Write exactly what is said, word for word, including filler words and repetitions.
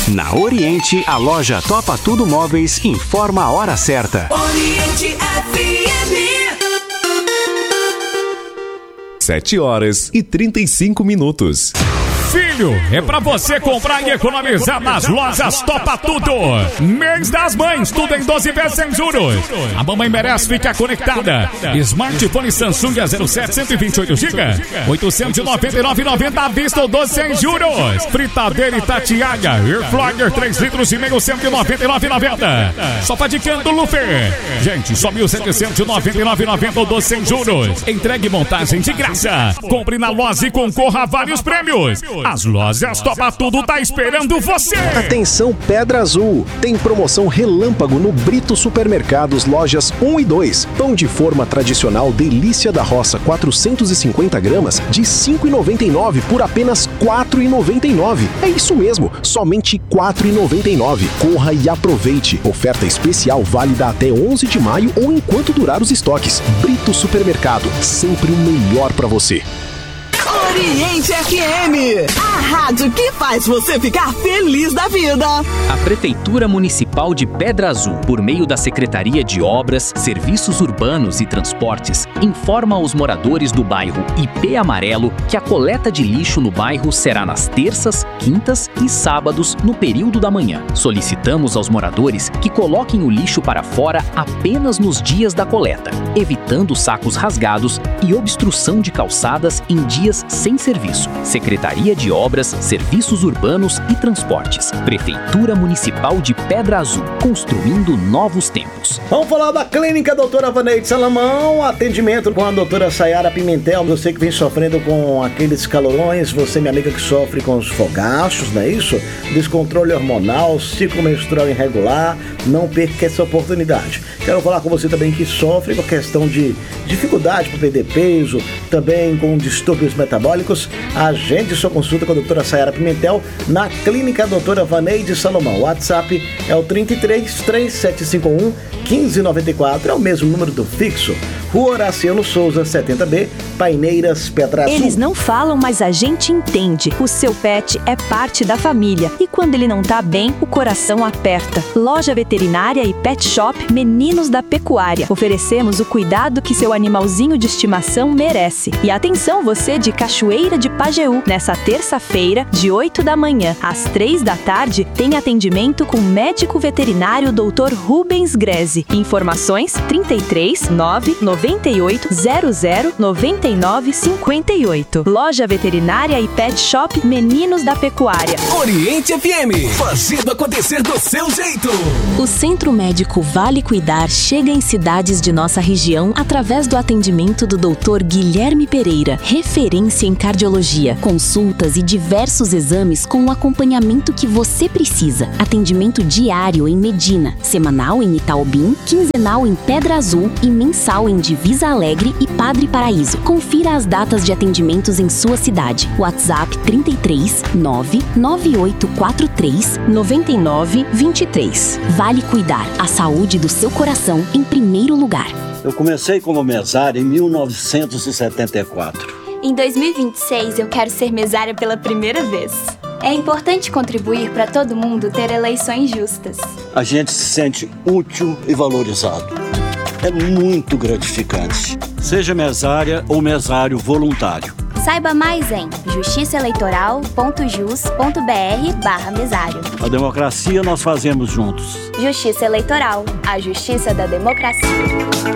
Na Oriente, a loja Topa Tudo Móveis informa a hora certa. Oriente F M. sete horas e trinta e cinco minutos. Filho, é pra você comprar e economizar nas lojas Topa Tudo. Mês das Mães, tudo em doze vezes sem juros. A mamãe merece ficar conectada. Smartphone Samsung A zero sete, cento e vinte e oito gigas, oitocentos e noventa e nove reais e noventa centavos à vista ou doze sem juros. Fritadeira Itatiaia, Air Fryer três litros e meio, cento e noventa e nove reais e noventa centavos. Sofá de cano Lufer. Gente, só mil setecentos e noventa e nove reais e noventa centavos ou doze sem juros. Entregue montagem de graça. Compre na loja e concorra a vários prêmios. As lojas Topa Tudo tá esperando você! Atenção Pedra Azul! Tem promoção relâmpago no Brito Supermercados, lojas um e dois. Pão de forma tradicional Delícia da Roça, quatrocentos e cinquenta gramas, de cinco reais e noventa e nove centavos por apenas quatro reais e noventa e nove centavos. É isso mesmo, somente quatro reais e noventa e nove centavos. Corra e aproveite! Oferta especial válida até onze de maio ou enquanto durar os estoques. Brito Supermercado, sempre o melhor pra você. Oriente F M, a rádio que faz você ficar feliz da vida. A Prefeitura Municipal de Pedra Azul, por meio da Secretaria de Obras, Serviços Urbanos e Transportes, informa aos moradores do bairro I P Amarelo que a coleta de lixo no bairro será nas terças, quintas e sábados, no período da manhã. Solicitamos aos moradores que coloquem o lixo para fora apenas nos dias da coleta, evitando sacos rasgados e obstrução de calçadas em dias sem serviço. Secretaria de Obras, Serviços Urbanos e Transportes. Prefeitura Municipal de Pedra Azul, construindo novos tempos. Vamos falar da Clínica Doutora Vaneide Salomão, atendimento com a doutora Sayara Pimentel. Você que vem sofrendo com aqueles calorões, você, minha amiga, que sofre com os fogachos, não é isso? Descontrole hormonal, ciclo menstrual irregular, não perca essa oportunidade. Quero falar com você também que sofre com a questão de dificuldade para perder peso, também com distúrbios metabólicos. Agende sua consulta com a doutora Sayara Pimentel na Clínica Doutora Vaneide Salomão. O WhatsApp é o trinta e três, três sete cinco um, um cinco nove quatro, é o mesmo número do fixo. Rua Horaciano Souza, setenta B, Paineiras, Pedra Azul. Eles não falam, mas a gente entende. O seu pet é parte da família e quando ele não tá bem, o coração aperta. Loja Veterinária e Pet Shop Meninos da Pecuária. Oferecemos o cuidado que seu animalzinho de estimação merece. E atenção você de Cachoeira de Pajeú. Nessa terça-feira, de oito da manhã às três da tarde, tem atendimento com médico veterinário doutor Rubens Greze. Informações trinta e três, nove, noventa e oito, zero zero, noventa e nove, cinquenta e oito. Loja Veterinária e Pet Shop Meninos da Pecuária. Oriente F M, fazendo acontecer do seu jeito. O Centro Médico Vale Cuidar chega em cidades de nossa região através do atendimento do doutor Guilherme Pereira, referência em cardiologia, consultas e diversos exames com o acompanhamento que você precisa. Atendimento diário em Medina, semanal em Itaobim, quinzenal em Pedra Azul e mensal em Divisa Alegre e Padre Paraíso. Confira as datas de atendimentos em sua cidade. WhatsApp trinta e três, nove, nove oito quatro três, nove nove dois três. Vale Cuidar, a saúde do seu coração em primeiro lugar. Eu comecei como mesária em mil novecentos e setenta e quatro. Em dois mil e vinte e seis, eu quero ser mesária pela primeira vez. É importante contribuir para todo mundo ter eleições justas. A gente se sente útil e valorizado. É muito gratificante. Seja mesária ou mesário voluntário. Saiba mais em justiçaeleitoral ponto jus ponto br barra mesário. A democracia nós fazemos juntos. Justiça Eleitoral, a justiça da democracia.